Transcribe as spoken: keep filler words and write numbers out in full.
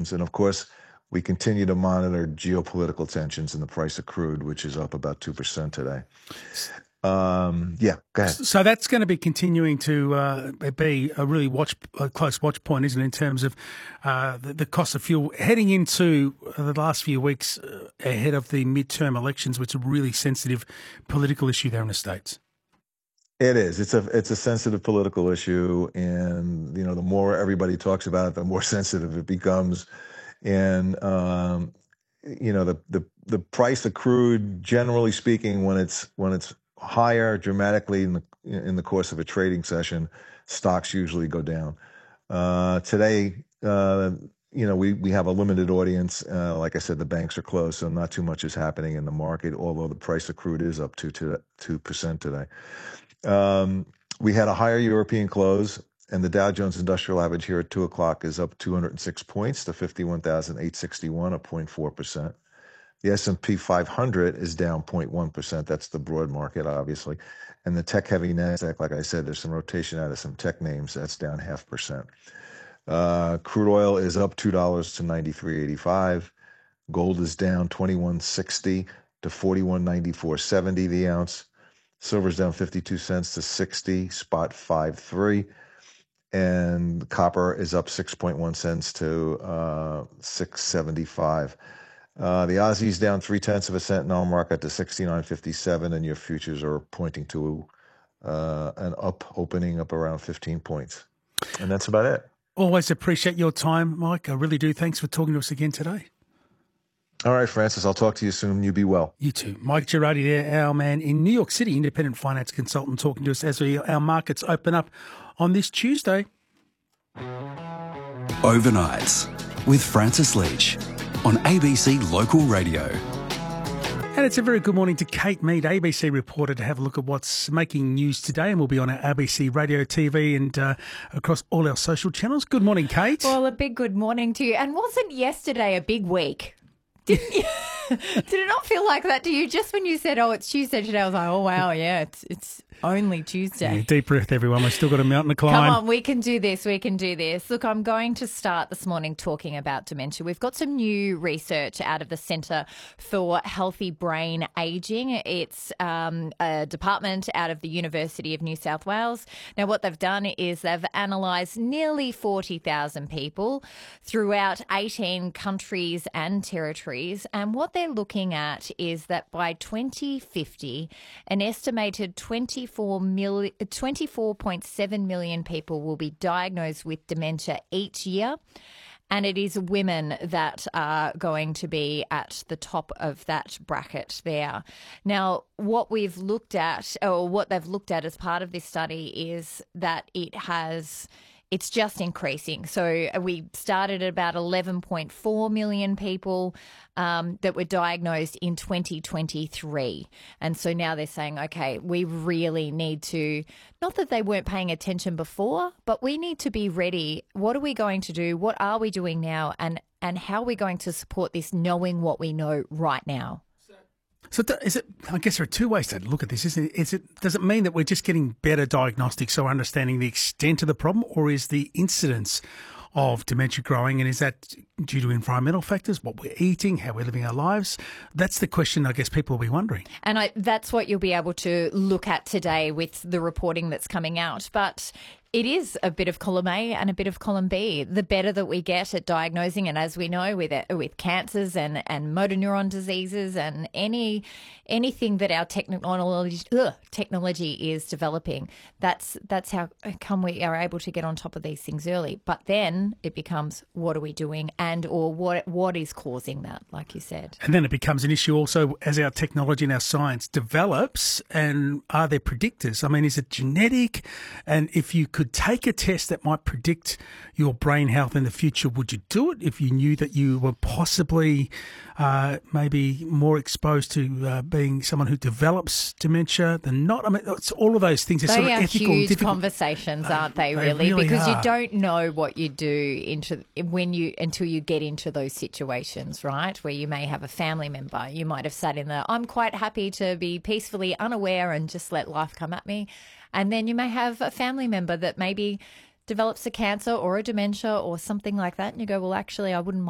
And of course, we continue to monitor geopolitical tensions in the price of crude, which is up about two percent today. Um, yeah, go ahead. So that's going to be continuing to uh, be a really watch, a close watch point, isn't it, in terms of uh, the, the cost of fuel heading into the last few weeks uh, ahead of the midterm elections, which is a really sensitive political issue there in the States. It is. It's a it's a sensitive political issue, and you know, the more everybody talks about it, the more sensitive it becomes. And um, you know, the, the the price of crude, generally speaking, when it's when it's higher dramatically in the in the course of a trading session, stocks usually go down. Uh, today, uh, you know, we we have a limited audience. Uh, like I said, the banks are closed, so not too much is happening in the market. Although the price of crude is up to two percent today. Um, we had a higher European close, and the Dow Jones Industrial Average here at two o'clock is up two hundred six points to fifty-one thousand eight hundred sixty-one, up zero point four percent. The S and P five hundred is down zero point one percent. That's the broad market, obviously. And the tech-heavy NASDAQ, like I said, there's some rotation out of some tech names. That's down half percent. Uh, crude oil is up two dollars to ninety-three eighty-five. Gold is down twenty-one sixty to forty-one ninety-four seventy the ounce. Silver's down fifty-two cents to sixty spot five three, and copper is up six point one cents to uh, six seventy-five. Uh, the Aussie's down three tenths of a cent in our market to sixty-nine fifty-seven, and your futures are pointing to uh, an up opening up around fifteen points, and that's about it. Always appreciate your time, Mike. I really do. Thanks for talking to us again today. All right, Francis, I'll talk to you soon. You be well. You too. Mike Girardi there, our man in New York City, independent finance consultant, talking to us as we, our markets open up on this Tuesday. Overnights with Francis Leach on A B C Local Radio. And it's a very good morning to Kate Mead, A B C reporter, to have a look at what's making news today. And we'll be on our A B C Radio, T V and uh, across all our social channels. Good morning, Kate. Well, a big good morning to you. And wasn't yesterday a big week? Didn't you? Did it not feel like that to you? Just when you said, oh, it's Tuesday today, I was like, oh, wow, yeah, it's it's only Tuesday. Yeah, deep breath, everyone. We've still got a mountain to climb. Come on, we can do this. We can do this. Look, I'm going to start this morning talking about dementia. We've got some new research out of the Centre for Healthy Brain Ageing. It's um, a department out of the University of New South Wales. Now, what they've done is they've analysed nearly forty thousand people throughout eighteen countries and territories. And what they're looking at is that by twenty fifty, an estimated twenty-four million, twenty-four point seven million people will be diagnosed with dementia each year. And it is women that are going to be at the top of that bracket there. Now, what we've looked at, or what they've looked at as part of this study, is that it has... It's just increasing. So we started at about eleven point four million people um, that were diagnosed in twenty twenty-three. And so now they're saying, okay, we really need to, not that they weren't paying attention before, but we need to be ready. What are we going to do? What are we doing now? And, and how are we going to support this, knowing what we know right now? So is it? I guess there are two ways to look at this, isn't it? Is it? Does it mean that we're just getting better diagnostics, so understanding the extent of the problem, or is the incidence of dementia growing, and is that due to environmental factors, what we're eating, how we're living our lives? That's the question I guess people will be wondering. And I, that's what you'll be able to look at today with the reporting that's coming out. But it is a bit of column A and a bit of column B. The better that we get at diagnosing, and as we know with it, with cancers and, and motor neuron diseases and any anything that our technology ugh, technology is developing, that's that's how come we are able to get on top of these things early. But then it becomes, what are we doing, and or what what is causing that, like you said. And then it becomes an issue also as our technology and our science develops, and are there predictors? I mean, is it genetic? And if you could take a test that might predict your brain health in the future, would you do it if you knew that you were possibly uh, maybe more exposed to uh, being someone who develops dementia than not? I mean, it's all of those things are they sort of are ethical, huge difficult conversations, aren't they? They Really, really because are. you don't know what you do into when you until you get into those situations, right? Where you may have a family member, you might have sat in the "I'm quite happy to be peacefully unaware and just let life come at me," and then you may have a family member that maybe develops a cancer or a dementia or something like that, and you go, "Well, actually, I wouldn't mind."